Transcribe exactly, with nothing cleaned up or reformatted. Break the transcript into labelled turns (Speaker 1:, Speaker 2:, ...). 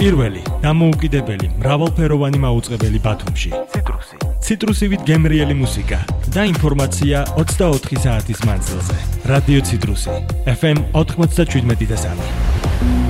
Speaker 1: პირველი, დამოუკიდებელი, მრავალფეროვანი მაუწყებელი ბათუმში.
Speaker 2: ციტრუსი.
Speaker 1: ციტრუსივით გემრიელი მუსიკა და ინფორმაცია ოცდაოთხი საათის მანძილზე. რადიო ციტრუსი, ეფ ემ ოთხმოცდაშვიდმეტი და სამი.